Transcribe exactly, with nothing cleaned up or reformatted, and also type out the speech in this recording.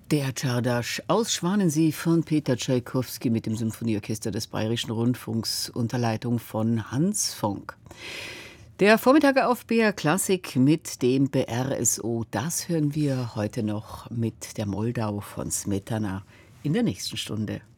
Der Czardasch aus Schwanensee von Peter Tschaikowski mit dem Symphonieorchester des Bayerischen Rundfunks unter Leitung von Hans Fonck. Der Vormittag auf B R Klassik mit dem B R S O, das hören wir heute noch mit der Moldau von Smetana in der nächsten Stunde.